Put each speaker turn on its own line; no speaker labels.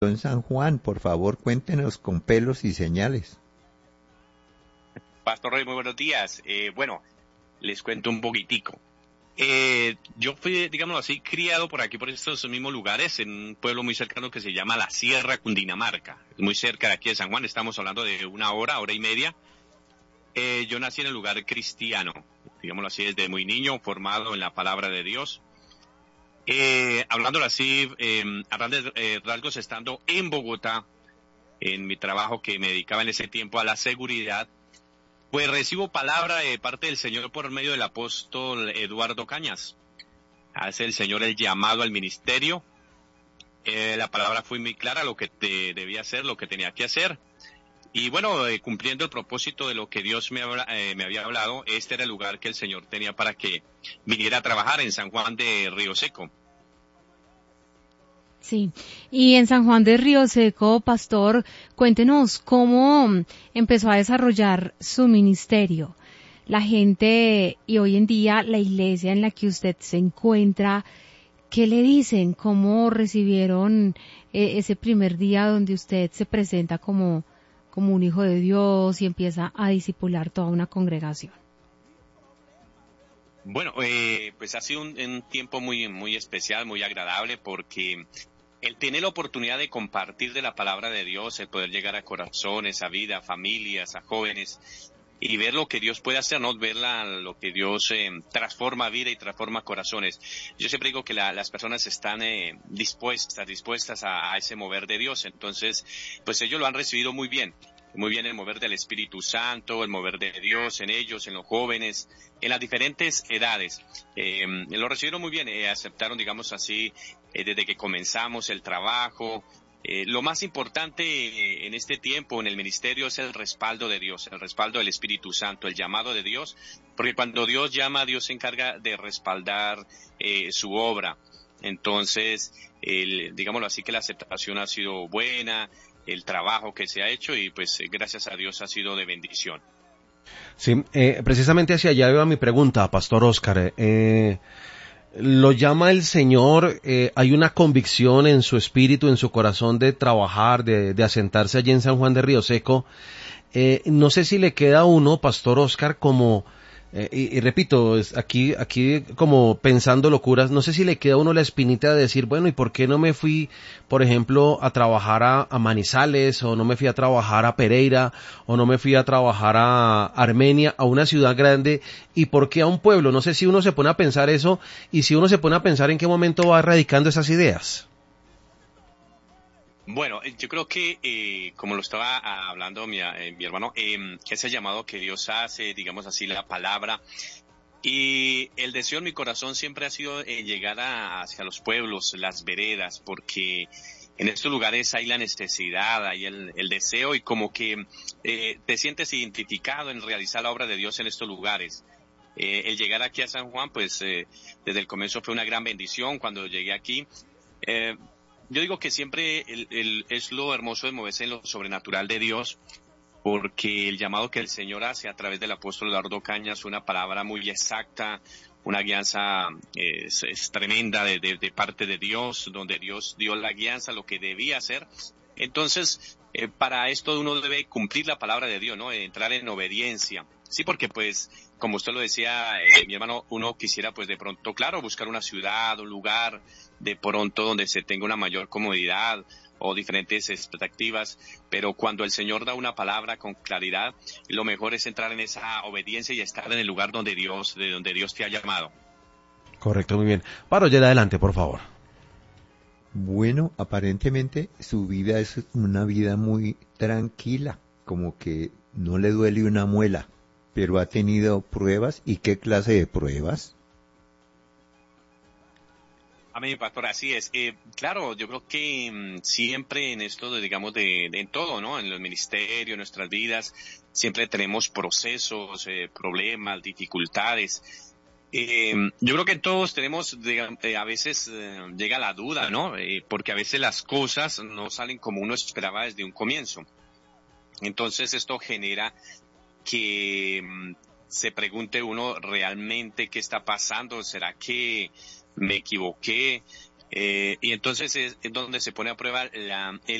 en San Juan, por favor, cuéntenos con pelos y señales.
Pastor Rey, muy buenos días. Bueno, les cuento un poquitico. Yo fui, digámoslo así, criado por aquí, por estos mismos lugares, en un pueblo muy cercano que se llama La Sierra, Cundinamarca. Es muy cerca de aquí de San Juan, estamos hablando de una hora y media. Yo nací en el lugar cristiano, digámoslo así, desde muy niño, formado en la palabra de Dios. Hablándolo así, a grandes rasgos, estando en Bogotá, en mi trabajo que me dedicaba en ese tiempo a la seguridad, pues recibo palabra de parte del Señor por medio del apóstol Eduardo Cañas. Hace el Señor el llamado al ministerio. La palabra fue muy clara, lo que debía hacer, lo que tenía que hacer. Y bueno, cumpliendo el propósito de lo que Dios me había hablado, este era el lugar que el Señor tenía para que viniera a trabajar en San Juan de Río Seco.
Sí, y en San Juan de Río Seco, pastor, cuéntenos cómo empezó a desarrollar su ministerio. La gente y hoy en día la iglesia en la que usted se encuentra, ¿qué le dicen? ¿Cómo recibieron ese primer día donde usted se presenta como un hijo de Dios y empieza a discipular toda una congregación?
Bueno, pues ha sido un tiempo muy especial, muy agradable, porque el tener la oportunidad de compartir de la palabra de Dios, el poder llegar a corazones, a vida, a familias, a jóvenes, y ver lo que Dios puede hacer, ¿no? Ver lo que Dios transforma vida y transforma corazones. Yo siempre digo que las personas están dispuestas a ese mover de Dios. Entonces, pues ellos lo han recibido muy bien el mover del Espíritu Santo, el mover de Dios en ellos, en los jóvenes, en las diferentes edades. Lo recibieron muy bien, aceptaron, digamos así, desde que comenzamos el trabajo. Lo más importante en este tiempo en el ministerio es el respaldo de Dios, el respaldo del Espíritu Santo, el llamado de Dios, porque cuando Dios llama, Dios se encarga de respaldar su obra. Entonces, digámoslo así, que la aceptación ha sido buena, el trabajo que se ha hecho y pues gracias a Dios ha sido de bendición.
Sí, precisamente hacia allá iba mi pregunta, Pastor Óscar. Lo llama el Señor, hay una convicción en su espíritu, en su corazón de trabajar, de asentarse allí en San Juan de Río Seco. No sé si le queda a uno, Pastor Óscar, como, y repito, aquí como pensando locuras, no sé si le queda a uno la espinita de decir, bueno, ¿y por qué no me fui, por ejemplo, a trabajar a Manizales, o no me fui a trabajar a Pereira, o no me fui a trabajar a Armenia, a una ciudad grande, y por qué a un pueblo? No sé si uno se pone a pensar eso, y si uno se pone a pensar en qué momento va erradicando esas ideas.
Bueno, yo creo que, como lo estaba hablando mi hermano, ese llamado que Dios hace, digamos así, la palabra, y el deseo en mi corazón siempre ha sido llegar hacia los pueblos, las veredas, porque en estos lugares hay la necesidad, hay el deseo y como que te sientes identificado en realizar la obra de Dios en estos lugares. El llegar aquí a San Juan, pues desde el comienzo fue una gran bendición cuando llegué aquí. Eh, yo digo que siempre es lo hermoso de moverse en lo sobrenatural de Dios, porque el llamado que el Señor hace a través del apóstol Eduardo Cañas, una palabra muy exacta, una guianza es tremenda de parte de Dios, donde Dios dio la guianza, lo que debía hacer. Entonces, para esto uno debe cumplir la palabra de Dios, ¿no? Entrar en obediencia. Sí, porque pues, como usted lo decía, mi hermano, uno quisiera pues de pronto, claro, buscar una ciudad, un lugar, de pronto donde se tenga una mayor comodidad o diferentes expectativas, pero cuando el Señor da una palabra con claridad, lo mejor es entrar en esa obediencia y estar en el lugar de donde Dios te ha llamado.
Correcto, muy bien. Paro, ya adelante, por favor.
Bueno, aparentemente su vida es una vida muy tranquila, como que no le duele una muela, pero ha tenido pruebas. ¿Y qué clase de pruebas?
Amén, pastor, así es. Claro, yo creo que siempre en esto, digamos, en todo, ¿no? En los ministerios, en nuestras vidas, siempre tenemos procesos, problemas, dificultades. Yo creo que todos tenemos, a veces llega la duda, ¿no? Porque a veces las cosas no salen como uno esperaba desde un comienzo. Entonces esto genera que se pregunte uno realmente qué está pasando. ¿Será que me equivoqué? Y entonces es donde se pone a prueba